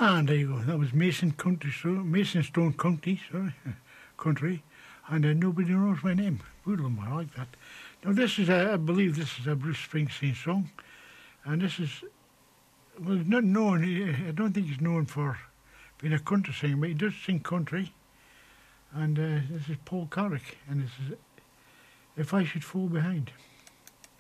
And there you go. That was Masonstone County, sorry, country. And nobody knows my name. Boodle, I like that. Now this is, I believe this is a Bruce Springsteen song. And this is, well, he's not known, I don't think he's known for being a country singer, but he does sing country. And this is Paul Carrick, and this is If I Should Fall Behind.